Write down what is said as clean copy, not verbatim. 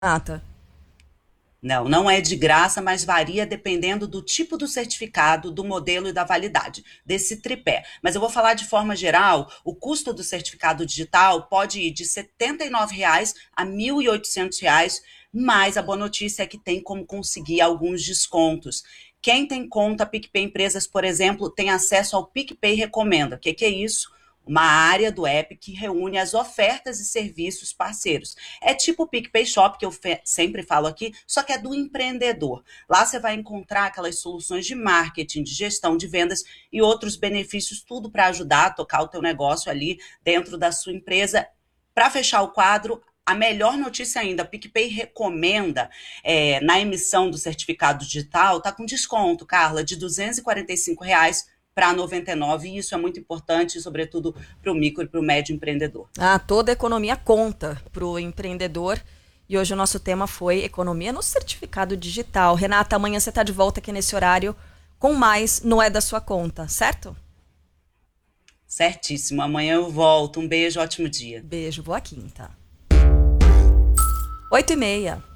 Renata. Não, não é de graça, mas varia dependendo do tipo do certificado, do modelo e da validade desse tripé. Mas eu vou falar de forma geral, o custo do certificado digital pode ir de R$ 79 a R$ 1.800, mas a boa notícia é que tem como conseguir alguns descontos. Quem tem conta PicPay Empresas, por exemplo, tem acesso ao PicPay Recomenda. O que é isso? Uma área do app que reúne as ofertas e serviços parceiros. É tipo o PicPay Shop, que eu sempre falo aqui, só que é do empreendedor. Lá você vai encontrar aquelas soluções de marketing, de gestão de vendas e outros benefícios, tudo para ajudar a tocar o teu negócio ali dentro da sua empresa. Para fechar o quadro, a melhor notícia ainda, a PicPay recomenda, na emissão do certificado digital, tá com desconto, Carla, de R$ 245 para 99, e isso é muito importante, sobretudo para o micro e para o médio empreendedor. Toda economia conta para o empreendedor. E hoje o nosso tema foi economia no certificado digital. Renata, amanhã você está de volta aqui nesse horário com mais Não é da sua conta, certo? Certíssimo, amanhã eu volto. Um beijo, ótimo dia. Beijo, boa quinta. 8h30.